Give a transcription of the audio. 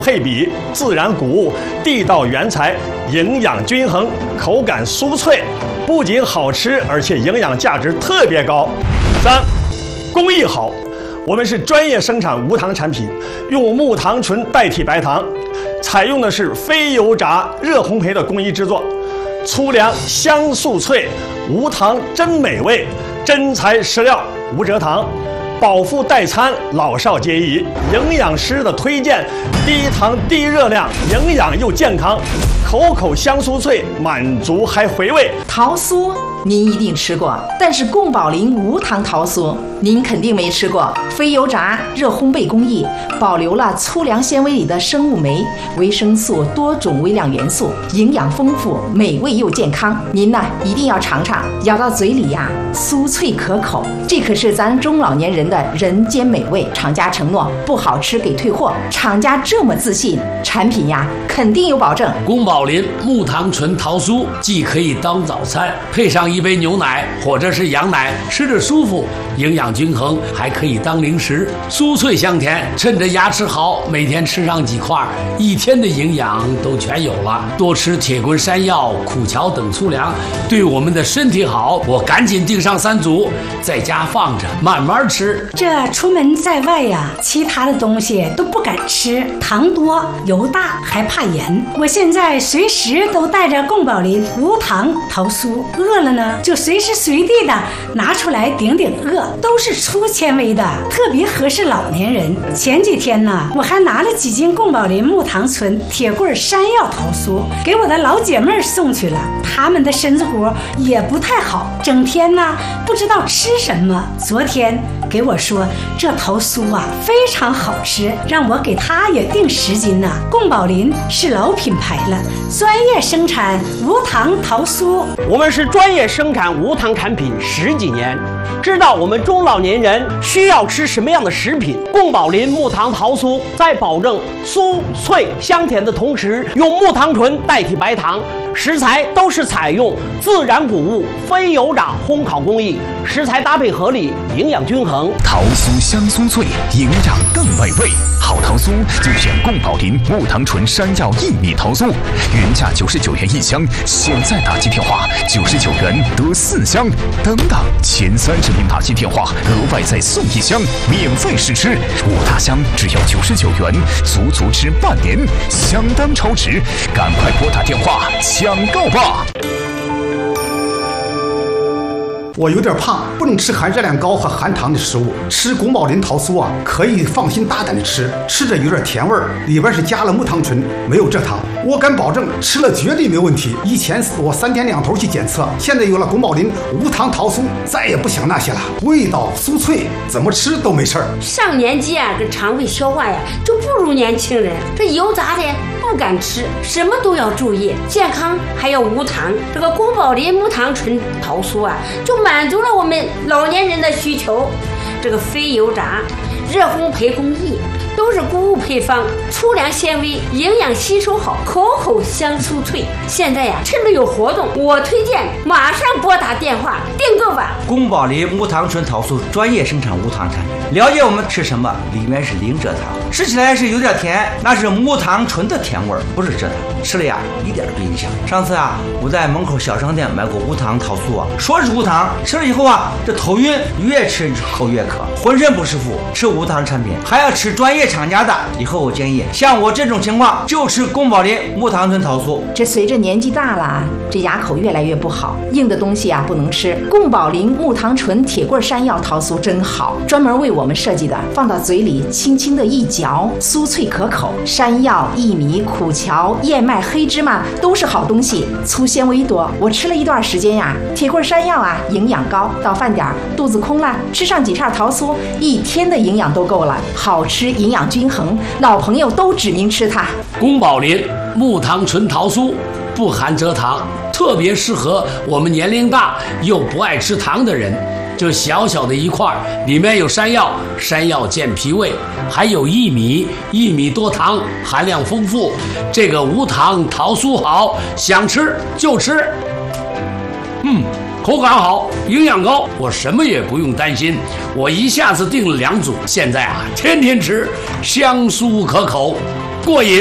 配比，自然谷物，地道原材，营养均衡，口感酥脆，不仅好吃，而且营养价值特别高。3，工艺好，我们是专业生产无糖产品，用木糖醇代替白糖，采用的是非油炸热烘焙的工艺制作，粗粮香酥脆，无糖真美味，真材实料无蔗糖。饱腹代餐，老少皆宜。营养师的推荐，低糖低热量，营养又健康，口口香酥脆，满足还回味。 桃酥您一定吃过，但是宫保林无糖桃酥您肯定没吃过。非油炸热烘焙工艺，保留了粗粮纤维里的生物酶、维生素、多种微量元素，营养丰富，美味又健康。您呢一定要尝尝，咬到嘴里呀，酥脆可口。这可是咱中老年人的人间美味。厂家承诺不好吃给退货，厂家这么自信，产品呀肯定有保证。 宫保林木糖醇桃酥既可以当早餐，配上一杯牛奶或者是羊奶，吃着舒服，营养均衡，还可以当零食，酥脆香甜。趁着牙齿好，每天吃上几块，一天的营养都全有了。多吃铁棍山药、苦荞等粗粮，对我们的身体好。我赶紧订上3组，在家放着慢慢吃。 这出门在外呀，其他的东西都不敢吃，糖多油大还怕盐。我现在随时都带着宫保林无糖桃酥，饿了呢就随时随地的拿出来顶顶饿，都是粗纤维的，特别合适老年人。前几天呢，我还拿了几斤宫保林木糖醇铁棍山药桃酥给我的老姐妹送去了，她们的身子骨也不太好，整天呢不知道吃什么。昨天给我说这桃酥啊非常好吃，让我给她也订10斤呢。宫保林是老品牌了，专业生产无糖桃酥。 我们是专业生产无糖产品10几年，知道我们中老年人需要吃什么样的食品。宫保林木糖桃酥在保证酥脆香甜的同时，用木糖醇代替白糖，食材都是采用自然谷物非油炸烘烤工艺，食材搭配合理，营养均衡。 桃酥香酥脆，营养更美味。好桃酥就选宫保林木糖醇山药薏米桃酥，原价99元1箱，现在打进电话99元得4箱，等等，前30名打进电话额外再送1箱，免费试吃，5大箱只要99元，足吃半年，相当超值，赶快拨打电话抢购吧！ 我有点胖，不能吃含热量高和含糖的食物。吃宫保林桃酥啊，可以放心大胆的吃，吃着有点甜味儿，里边是加了木糖醇，没有蔗糖。我敢保证，吃了绝对没问题。以前我3天2头去检测，现在有了宫保林无糖桃酥，再也不想那些了，味道酥脆，怎么吃都没事儿。 上年纪啊，这肠胃消化呀就不如年轻人，这油炸的不敢吃，什么都要注意，健康还要无糖。这个宫保林木糖醇桃酥啊，就满足了我们老年人的需求。这个非油炸热烘焙工艺，都是谷物配方，粗粮纤维，营养吸收好，口口香酥脆。现在呀，趁着有活动，我推荐马上拨打电话订购吧。 宫保林木糖醇桃酥专业生产无糖产品，了解我们吃什么，里面是零蔗糖，吃起来是有点甜，那是木糖醇的甜味儿，不是蔗糖，吃了呀一点都不影响。上次啊，我在门口小商店买过无糖桃酥啊，说是无糖，吃了以后啊，这头晕，越吃口越渴，浑身不舒服。吃无糖产品还要吃专业厂家的，以后我建议像我这种情况就吃宫保林木糖醇桃酥。 这随着年纪大了，这牙口越来越不好，硬的东西啊不能吃。宫保林木糖醇铁棍山药桃酥真好，专门为我们设计的，放到嘴里轻轻的一嚼，酥脆可口。山药、薏米、苦荞、燕麦、黑芝麻都是好东西，粗纤维多。我吃了一段时间呀，铁棍山药啊营养高，到饭点肚子空了，吃上几片桃酥，一天的营养都够了，好吃，营养均衡，老朋友都指名吃它。 宫保林木糖醇桃酥不含蔗糖，特别适合我们年龄大又不爱吃糖的人。这小小的一块，里面有山药，山药健脾胃，还有薏米，薏米多糖，含量丰富。这个无糖桃酥好，想吃就吃。口感好，营养高，我什么也不用担心。我一下子订了2组，现在啊，天天吃，香酥可口。 过瘾。